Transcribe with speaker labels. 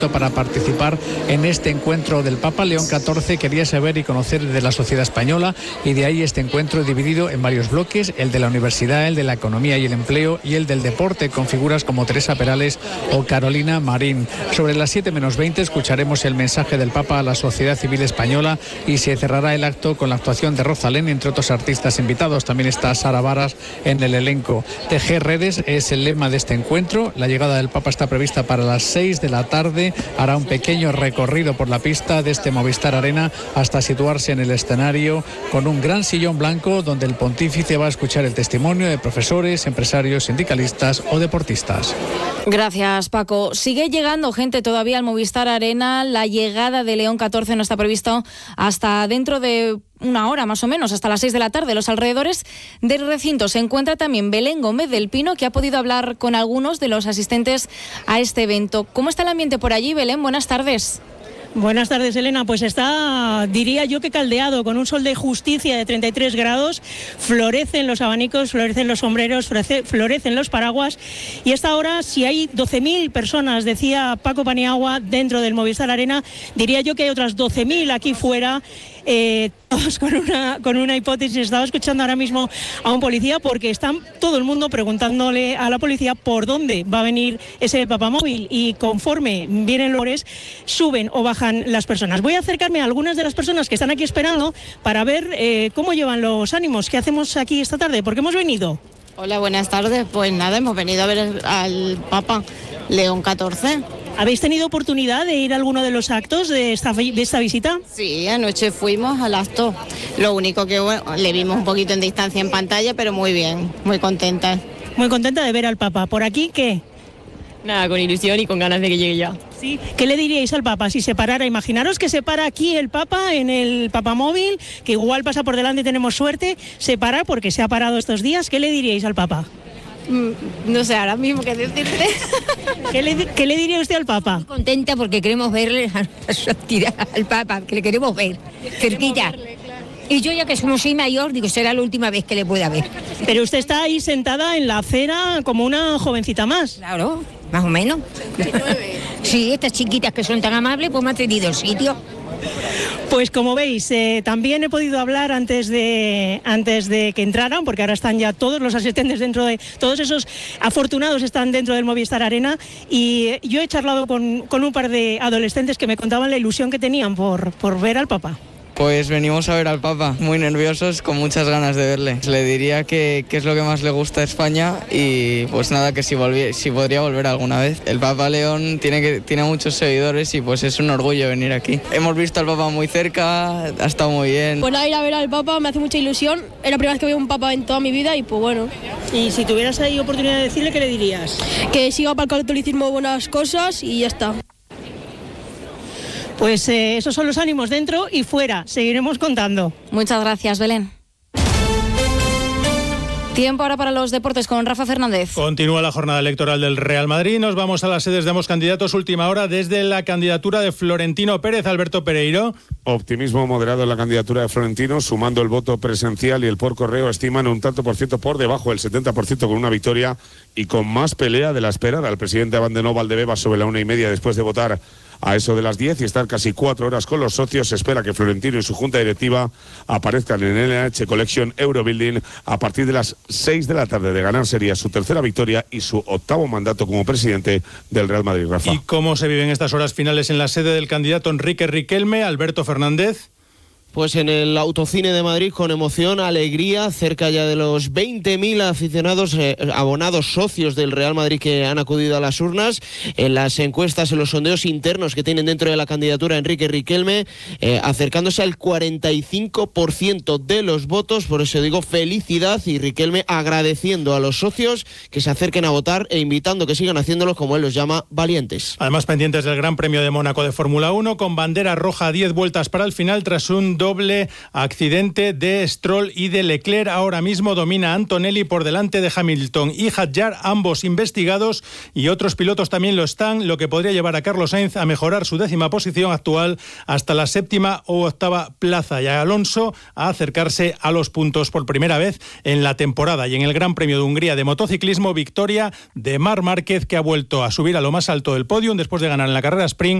Speaker 1: para participar en este encuentro del Papa. León XIV quería saber y conocer de la sociedad española, y de ahí este encuentro dividido en varios bloques: el de la universidad, el de la economía y el empleo y el del deporte, con figuras como Teresa Perales o Carolina Marín. Sobre las 7:20 escucharemos el mensaje del Papa a la sociedad civil española y se cerrará el acto con la actuación de Rosalén, entre otros artistas invitados. También está Sara Varas en el elenco. Tejer redes es el lema de este encuentro. La llegada del Papa está prevista para las 6 de la tarde. Hará un pequeño recorrido por la pista de este Movistar Arena hasta situarse en el escenario, con un gran sillón blanco donde el pontífice va a escuchar el testimonio de profesores, empresarios, sindicalistas o deportistas.
Speaker 2: Gracias, Paco. Sigue llegando gente todavía al Movistar Arena. La llegada de León XIV no está previsto hasta dentro de una hora más o menos, hasta las 6 de la tarde. Los alrededores del recinto se encuentra también Belén Gómez del Pino, que ha podido hablar con algunos de los asistentes a este evento. ¿Cómo está el ambiente por allí, Belén? Buenas tardes.
Speaker 3: Buenas tardes, Elena. Pues está, diría yo, que caldeado, con un sol de justicia de 33 grados. Florecen los abanicos, florecen los sombreros, florecen los paraguas. Y a esta hora, si hay 12.000 personas, decía Paco Paniagua, dentro del Movistar Arena, diría yo que hay otras 12.000 aquí fuera. Todos con una hipótesis. Estaba escuchando ahora mismo a un policía, porque están todo el mundo preguntándole a la policía por dónde va a venir ese papamóvil, y conforme vienen los suben o bajan las personas. Voy a acercarme a algunas de las personas que están aquí esperando para ver cómo llevan los ánimos. ¿Qué hacemos aquí esta tarde? ¿Por qué hemos venido?
Speaker 4: Hola, buenas tardes. Pues nada, hemos venido a ver al Papa León XIV.
Speaker 3: ¿Habéis tenido oportunidad de ir a alguno de los actos de esta visita?
Speaker 4: Sí, anoche fuimos al acto. Lo único que le vimos un poquito en distancia en pantalla, pero muy bien, muy contenta.
Speaker 3: Muy contenta de ver al Papa. ¿Por aquí qué?
Speaker 5: Nada, con ilusión y con ganas de que llegue ya.
Speaker 3: Sí. ¿Qué le diríais al Papa si se parara? Imaginaros que se para aquí el Papa en el papamóvil, que igual pasa por delante y tenemos suerte. Se para porque se ha parado estos días. ¿Qué le diríais al Papa?
Speaker 4: No sé ahora mismo qué decirte.
Speaker 3: ¿Qué le diría usted al Papa?
Speaker 6: Estoy contenta porque queremos verle a su actividad al Papa, que le queremos ver cerquita. Y yo, ya que soy mayor, digo, será la última vez que le pueda ver.
Speaker 3: Pero usted está ahí sentada en la acera como una jovencita más.
Speaker 6: Claro, más o menos. Sí, estas chiquitas que son tan amables, pues me han cedido el sitio.
Speaker 3: Pues como veis, también he podido hablar antes de que entraran, porque ahora están ya todos los asistentes dentro de... Todos esos afortunados están dentro del Movistar Arena, y yo he charlado con un par de adolescentes que me contaban la ilusión que tenían por ver al Papa.
Speaker 7: Pues venimos a ver al Papa, muy nerviosos, con muchas ganas de verle. Le diría que es lo que más le gusta a España, y pues nada, que si podría volver alguna vez. El Papa León tiene muchos seguidores, y pues es un orgullo venir aquí. Hemos visto al Papa muy cerca, ha estado muy bien.
Speaker 8: Pues nada, ir a ver al Papa me hace mucha ilusión. Es la primera vez que veo un Papa en toda mi vida, y pues bueno.
Speaker 3: Y si tuvieras ahí oportunidad de decirle, ¿qué le dirías?
Speaker 8: Que siga para el catolicismo buenas cosas y ya está.
Speaker 3: Pues esos son los ánimos dentro y fuera. Seguiremos contando.
Speaker 2: Muchas gracias, Belén. Tiempo ahora para los deportes con Rafa Fernández.
Speaker 9: Continúa la jornada electoral del Real Madrid. Nos vamos a las sedes de ambos candidatos. Última hora desde la candidatura de Florentino Pérez. Alberto Pereiro.
Speaker 10: Optimismo moderado en la candidatura de Florentino, sumando el voto presencial y el por correo. Estiman un tanto por ciento por debajo del 70%, con una victoria y con más pelea de la esperada. El presidente abandonó Valdebeba sobre la 1:30 después de votar a eso de las 10 y estar casi 4 horas con los socios. Se espera que Florentino y su junta directiva aparezcan en el NH Collection Eurobuilding a partir de las 6 de la tarde. De ganar sería su tercera victoria y su 8º mandato como presidente del Real Madrid. Rafa.
Speaker 9: ¿Y cómo se viven estas horas finales en la sede del candidato Enrique Riquelme? Alberto Fernández.
Speaker 11: Pues en el Autocine de Madrid, con emoción, alegría, cerca ya de los 20.000 aficionados, abonados, socios del Real Madrid que han acudido a las urnas. En las encuestas, en los sondeos internos que tienen dentro de la candidatura Enrique Riquelme, acercándose al 45% de los votos. Por eso digo felicidad, y Riquelme agradeciendo a los socios que se acerquen a votar e invitando que sigan haciéndolo, como él los llama, valientes.
Speaker 9: Además, pendientes del Gran Premio de Mónaco de Fórmula 1, con bandera roja a 10 vueltas para el final, tras un doble accidente de Stroll y de Leclerc. Ahora mismo domina Antonelli por delante de Hamilton y Hadjar, ambos investigados, y otros pilotos también lo están, lo que podría llevar a Carlos Sainz a mejorar su 10ª posición actual hasta la 7ª o 8ª plaza, y a Alonso a acercarse a los puntos por primera vez en la temporada. Y en el Gran Premio de Hungría de motociclismo, victoria de Marc Márquez, que ha vuelto a subir a lo más alto del podio después de ganar en la carrera sprint